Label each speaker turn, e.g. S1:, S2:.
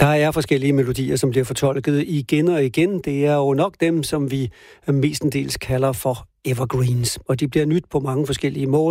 S1: Der er forskellige melodier, som bliver fortolket igen og igen. Det er jo nok dem, som vi mestendels kalder for evergreens. Og de bliver nyt på mange forskellige måder.